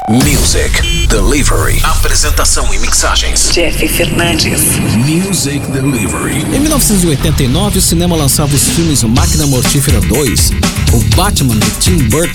Music Delivery. Apresentação e mixagens: Jeff Fernandes. Music Delivery. Em 1989, o cinema lançava os filmes Máquina Mortífera 2, o Batman de Tim Burton